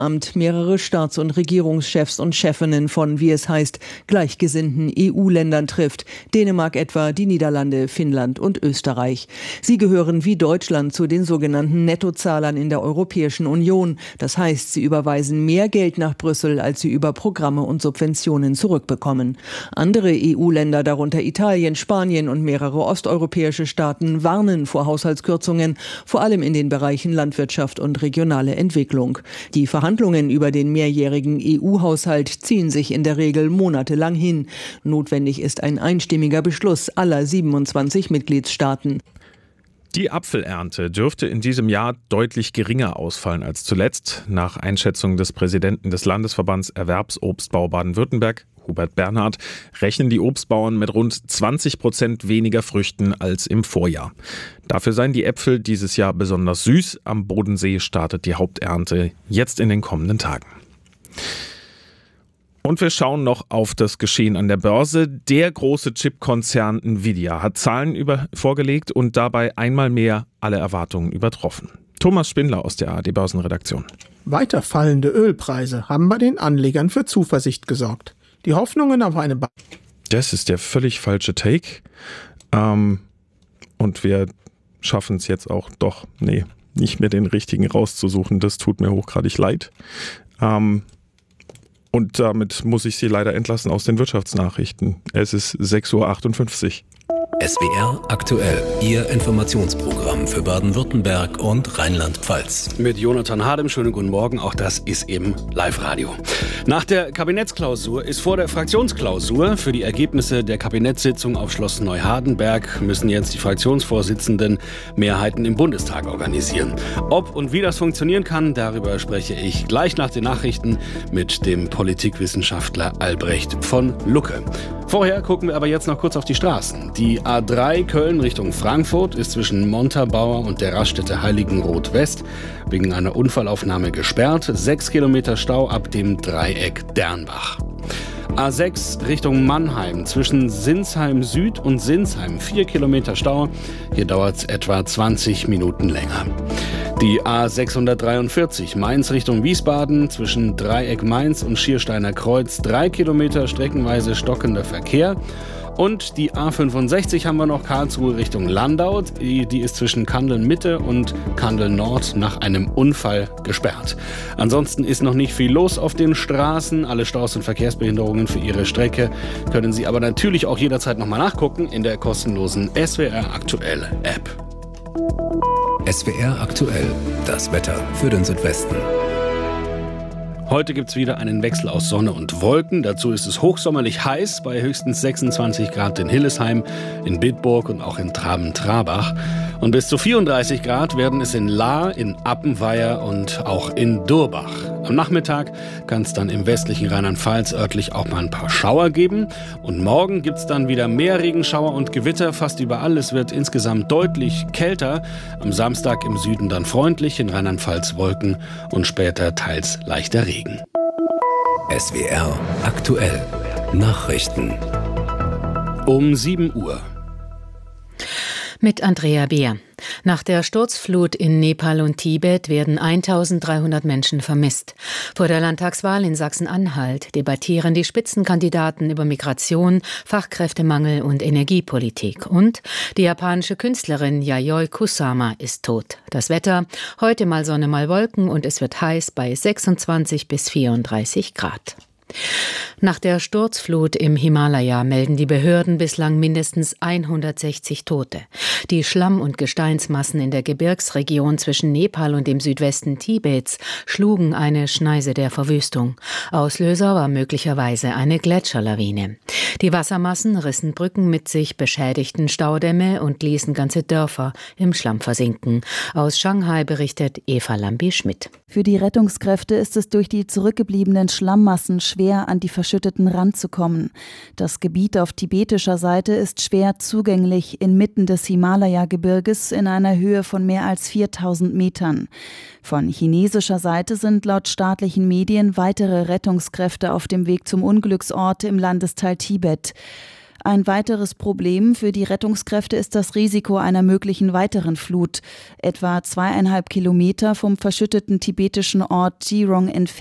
Amt mehrere Staats- und Regierungschefs und Chefinnen von, wie es heißt, gleichgesinnten EU-Ländern trifft. Dänemark etwa, die Niederlande, Finnland und Österreich. Sie gehören wie Deutschland zu den sogenannten Nettozahlern in der Europäischen Union. Das heißt, sie überweisen mehr Geld nach Brüssel, als sie über Programme und Subventionen zurückbekommen. Andere EU-Länder, darunter Italien, Spanien und mehrere osteuropäische Staaten, warnen vor Haushaltskürzungen, vor allem in den Bereichen Landwirtschaft und regionale Entwicklung. Die Verhandlungen über den mehrjährigen EU-Haushalt ziehen sich in der Regel monatelang hin. Notwendig ist ein einstimmiger Beschluss aller 27 Mitgliedstaaten. Die Apfelernte dürfte in diesem Jahr deutlich geringer ausfallen als zuletzt. Nach Einschätzung des Präsidenten des Landesverbands Erwerbsobstbau Baden-Württemberg, Hubert Bernhard, rechnen die Obstbauern mit rund 20% weniger Früchten als im Vorjahr. Dafür seien die Äpfel dieses Jahr besonders süß. Am Bodensee startet die Haupternte jetzt in den kommenden Tagen. Und wir schauen noch auf das Geschehen an der Börse. Der große Chipkonzern Nvidia hat Zahlen vorgelegt und dabei einmal mehr alle Erwartungen übertroffen. Thomas Spindler aus der ARD-Börsenredaktion. Weiter fallende Ölpreise haben bei den Anlegern für Zuversicht gesorgt. Die Hoffnungen auf eine Das ist der völlig falsche Take. Und wir schaffen es jetzt auch nicht mehr den richtigen rauszusuchen. Das tut mir hochgradig leid. Und damit muss ich Sie leider entlassen aus den Wirtschaftsnachrichten. Es ist 6:58 Uhr. SWR aktuell, Ihr Informationsprogramm für Baden-Württemberg und Rheinland-Pfalz. Mit Jonathan Hadem, schönen guten Morgen, auch das ist eben Live-Radio. Nach der Kabinettsklausur ist vor der Fraktionsklausur. Für die Ergebnisse der Kabinettssitzung auf Schloss Neuhardenberg müssen jetzt die Fraktionsvorsitzenden Mehrheiten im Bundestag organisieren. Ob und wie das funktionieren kann, darüber spreche ich gleich nach den Nachrichten mit dem Politikwissenschaftler Albrecht von Lucke. Vorher gucken wir aber jetzt noch kurz auf die Straßen. Die A3 Köln Richtung Frankfurt ist zwischen Montabaur und der Raststätte Heiligenroth West wegen einer Unfallaufnahme gesperrt. 6 Kilometer Stau ab dem Dreieck Dernbach. A6 Richtung Mannheim zwischen Sinsheim Süd und Sinsheim 4 Kilometer Stau. Hier dauert es etwa 20 Minuten länger. Die A643 Mainz Richtung Wiesbaden zwischen Dreieck Mainz und Schiersteiner Kreuz 3 Kilometer streckenweise stockender Verkehr. Und die A65 haben wir noch, Karlsruhe Richtung Landau. Die ist zwischen Kandeln Mitte und Kandeln Nord nach einem Unfall gesperrt. Ansonsten ist noch nicht viel los auf den Straßen. Alle Staus und Verkehrsbehinderungen für Ihre Strecke können Sie aber natürlich auch jederzeit nochmal nachgucken in der kostenlosen SWR Aktuell App. SWR aktuell, das Wetter für den Südwesten. Heute gibt es wieder einen Wechsel aus Sonne und Wolken. Dazu ist es hochsommerlich heiß bei höchstens 26 Grad in Hillesheim, in Bitburg und auch in Traben-Trarbach. Und bis zu 34 Grad werden es in Lahr, in Appenweier und auch in Durbach. Am Nachmittag kann es dann im westlichen Rheinland-Pfalz örtlich auch mal ein paar Schauer geben. Und morgen gibt es dann wieder mehr Regenschauer und Gewitter fast überall. Es wird insgesamt deutlich kälter. Am Samstag im Süden dann freundlich, in Rheinland-Pfalz Wolken und später teils leichter Regen. SWR aktuell, Nachrichten. Um 7 Uhr. Mit Andrea Beer. Nach der Sturzflut in Nepal und Tibet werden 1300 Menschen vermisst. Vor der Landtagswahl in Sachsen-Anhalt debattieren die Spitzenkandidaten über Migration, Fachkräftemangel und Energiepolitik. Und die japanische Künstlerin Yayoi Kusama ist tot. Das Wetter, heute mal Sonne, mal Wolken und es wird heiß bei 26 bis 34 Grad. Nach der Sturzflut im Himalaya melden die Behörden bislang mindestens 160 Tote. Die Schlamm- und Gesteinsmassen in der Gebirgsregion zwischen Nepal und dem Südwesten Tibets schlugen eine Schneise der Verwüstung. Auslöser war möglicherweise eine Gletscherlawine. Die Wassermassen rissen Brücken mit sich, beschädigten Staudämme und ließen ganze Dörfer im Schlamm versinken. Aus Shanghai berichtet Eva Lambi-Schmidt. Für die Rettungskräfte ist es durch die zurückgebliebenen Schlammmassen schwer, an die verschütteten ranzukommen. Das Gebiet auf tibetischer Seite ist schwer zugänglich inmitten des Himalaya-Gebirges in einer Höhe von mehr als 4000 Metern. Von chinesischer Seite sind laut staatlichen Medien weitere Rettungskräfte auf dem Weg zum Unglücksort im Landesteil Tibet. Ein weiteres Problem für die Rettungskräfte ist das Risiko einer möglichen weiteren Flut. Etwa 2,5 Kilometer vom verschütteten tibetischen Ort Jirong entfernt